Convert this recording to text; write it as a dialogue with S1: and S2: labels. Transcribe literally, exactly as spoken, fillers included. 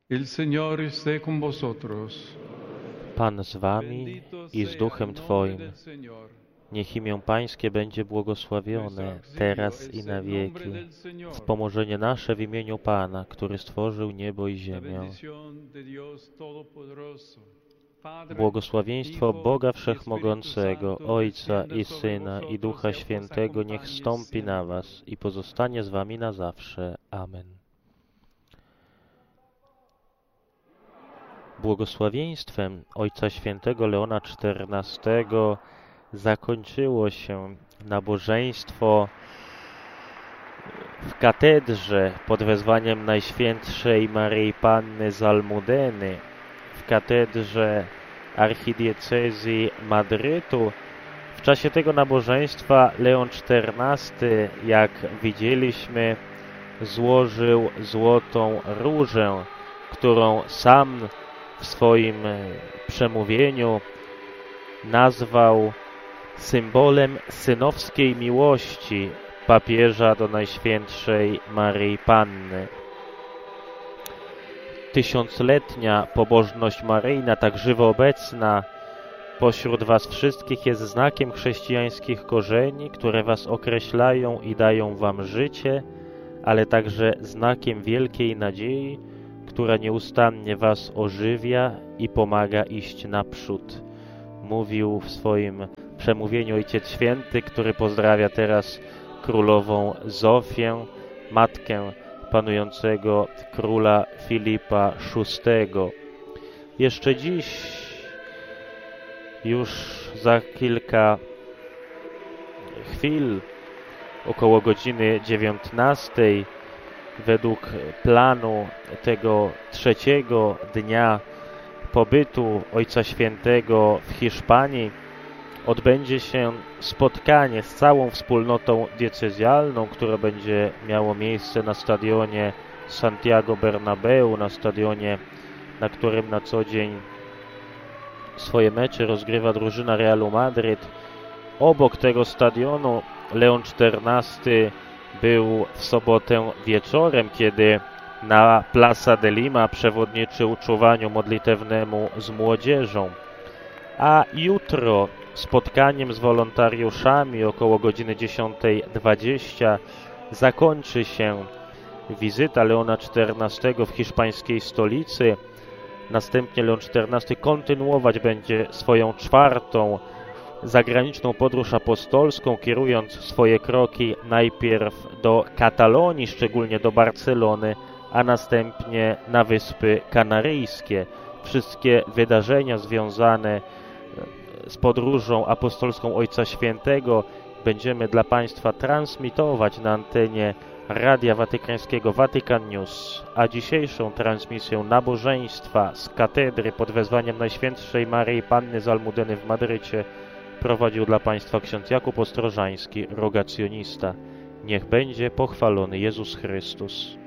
S1: El Señor esté con vosotros.
S2: Pan z wami i z duchem Twoim. Niech imię Pańskie będzie błogosławione, teraz i na wieki. Wspomożenie nasze w imieniu Pana, który stworzył niebo i ziemię. Błogosławieństwo Boga Wszechmogącego, Ojca i Syna i Ducha Świętego niech stąpi na was i pozostanie z wami na zawsze. Amen. Błogosławieństwem Ojca Świętego Leona czternastego zakończyło się nabożeństwo w katedrze pod wezwaniem Najświętszej Maryi Panny z Almudeny, w katedrze archidiecezji Madrytu. W czasie tego nabożeństwa Leon czternasty, jak widzieliśmy, złożył złotą różę, którą sam w swoim przemówieniu nazwał symbolem synowskiej miłości papieża do Najświętszej Maryi Panny. Tysiącletnia pobożność maryjna, tak żywo obecna pośród was wszystkich, jest znakiem chrześcijańskich korzeni, które was określają i dają wam życie, ale także znakiem wielkiej nadziei, która nieustannie was ożywia i pomaga iść naprzód. Mówił w swoim przemówieniu Ojciec Święty, który pozdrawia teraz królową Zofię, matkę panującego króla Filipa szóstego. Jeszcze dziś, już za kilka chwil, około godziny dziewiętnastej, według planu tego trzeciego dnia pobytu Ojca Świętego w Hiszpanii, odbędzie się spotkanie z całą wspólnotą diecezjalną, które będzie miało miejsce na stadionie Santiago Bernabeu, na stadionie, na którym na co dzień swoje mecze rozgrywa drużyna Realu Madryt. Obok tego stadionu Leon czternasty był w sobotę wieczorem, kiedy na Plaza de Lima przewodniczył czuwaniu modlitewnemu z młodzieżą. A jutro spotkaniem z wolontariuszami około godziny dziesiątej dwadzieścia zakończy się wizyta Leona czternastego w hiszpańskiej stolicy. Następnie Leon czternasty kontynuować będzie swoją czwartą zagraniczną podróż apostolską, kierując swoje kroki najpierw do Katalonii, szczególnie do Barcelony, a następnie na Wyspy Kanaryjskie. Wszystkie wydarzenia związane z podróżą apostolską Ojca Świętego będziemy dla Państwa transmitować na antenie Radia Watykańskiego Vatican News, a dzisiejszą transmisję nabożeństwa z katedry pod wezwaniem Najświętszej Maryi Panny z Almudeny w Madrycie prowadził dla Państwa ksiądz Jakub Ostrożański, rogacjonista. Niech będzie pochwalony Jezus Chrystus.